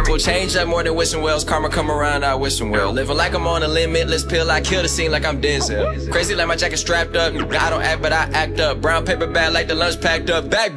circle. Change up more than wishing wells. Karma come around, I wish them well. Living like I'm on a limitless pill. I kill the scene like I'm Denzel. Crazy like my jacket strapped up. I don't act, but I act up. Brown paper bag like the lunch packed up. Back.